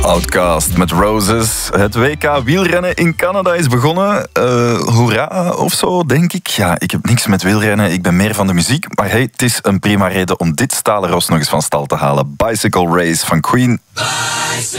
Outcast met Roses. Het WK wielrennen in Canada is begonnen. Hoera of zo, denk ik. Ja, ik heb niks met wielrennen. Ik ben meer van de muziek. Maar hey, het is een prima reden om dit stalen ros nog eens van stal te halen. Bicycle Race van Queen. Bicycle